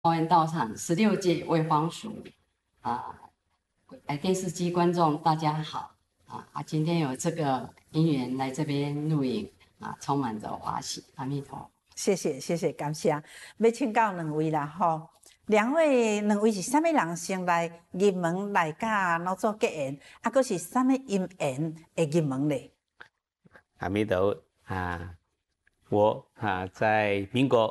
桃园道场16届卫黄署电视机观众大家好今天有这个因缘来这边录影充满着欢喜，阿弥陀佛。 谢谢，感谢。要请教两位啦吼，两位是啥物人先来入门来甲老祖结缘，佫是啥物因缘会入门咧？ 阿弥陀佛我在民国